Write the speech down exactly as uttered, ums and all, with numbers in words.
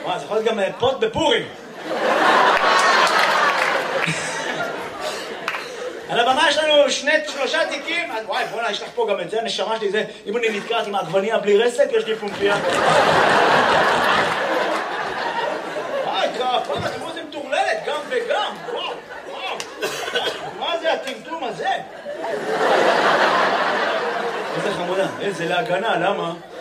מה, זה יכול להיות גם פוט בפורים. על הבמה יש לנו שני, שלושה תיקים. וואי, בוא'נה, יש לך פה גם את זה, נשמה שלי זה. אם אני נתקעת עם העגבניה בלי רסק, יש לי פומפיה. וואי, כפרה, אתם רואים, זה מטורללת, גם וגם. וואו, וואו. מה זה הטמטום הזה? איזה חמודה, איזה להגנה, למה?